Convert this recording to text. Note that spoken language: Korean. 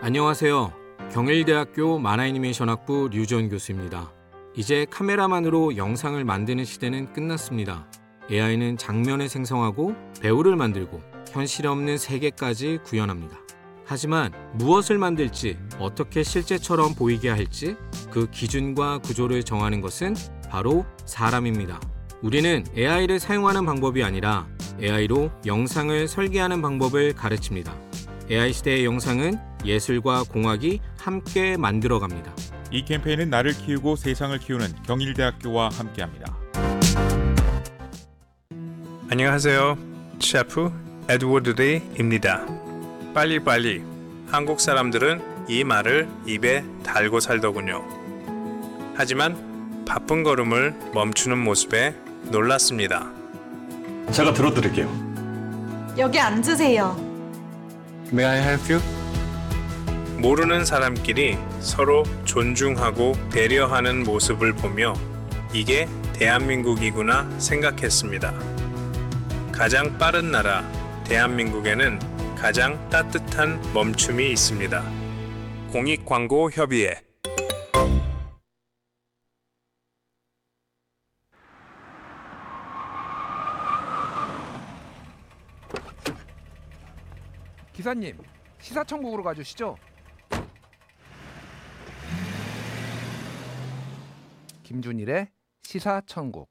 안녕하세요. 경일대학교 만화애니메이션학부 류지원 교수입니다. 이제 카메라만으로 영상을 만드는 시대는 끝났습니다. AI는 장면을 생성하고 배우를 만들고 현실 없는 세계까지 구현합니다. 하지만 무엇을 만들지, 어떻게 실제처럼 보이게 할지 그 기준과 구조를 정하는 것은 바로 사람입니다. 우리는 AI를 사용하는 방법이 아니라 AI로 영상을 설계하는 방법을 가르칩니다. AI 시대의 영상은 예술과 공학이 함께 만들어갑니다. 이 캠페인은 나를 키우고 세상을 키우는 경일대학교와 함께합니다. 안녕하세요. 셰프 에드워드 리입니다. 빨리빨리. 한국 사람들은 이 말을 입에 달고 살더군요. 하지만 바쁜 걸음을 멈추는 모습에 놀랐습니다. 제가 들어드릴게요. 여기 앉으세요. May I help you? 모르는 사람끼리 서로 존중하고 배려하는 모습을 보며 이게 대한민국이구나 생각했습니다. 가장 빠른 나라 대한민국에는 가장 따뜻한 멈춤이 있습니다. 공익광고협의회. 기사님, 시사천국으로 가주시죠. 김준일의 시사천국.